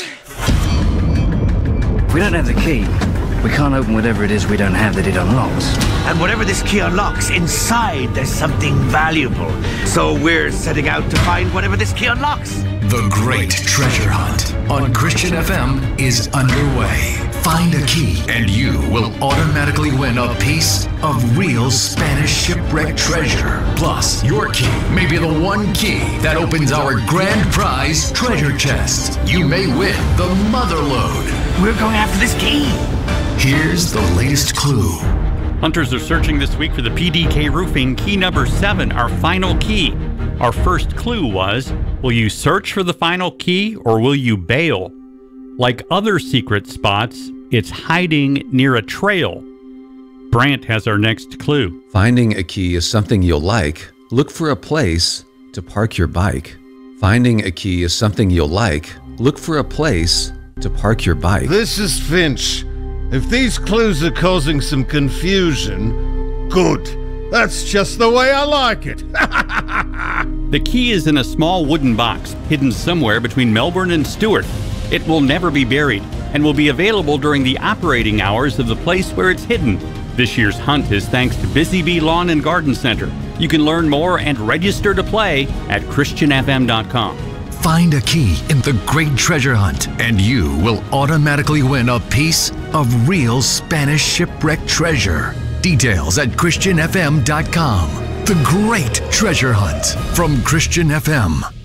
If we don't have the key, we can't open whatever it is we don't have that it unlocks. And whatever this key unlocks, inside there's something valuable. So we're setting out to find whatever this key unlocks. The Great Treasure Hunt on Christian FM is underway. Find a key and you will automatically win a piece of real Spanish shipwreck treasure. Plus, your key may be the one key that opens our grand prize treasure chest. You may win the Motherlode. We're going after this key. Here's the latest clue. Hunters are searching this week for the PDK Roofing key number 7, our final key. Our first clue was, will you search for the final key or will you bail? Like other secret spots, it's hiding near a trail. Brant has our next clue. Finding a key is something you'll like. Look for a place to park your bike. Finding a key is something you'll like. Look for a place to park your bike. This is Finch. If these clues are causing some confusion, good. That's just the way I like it. The key is in a small wooden box, hidden somewhere between Melbourne and Stewart. It will never be buried and will be available during the operating hours of the place where it's hidden. This year's hunt is thanks to Busy Bee Lawn and Garden Center. You can learn more and register to play at christianfm.com. Find a key in the Great Treasure Hunt, and you will automatically win a piece of real Spanish shipwreck treasure. Details at christianfm.com. The Great Treasure Hunt from Christian FM.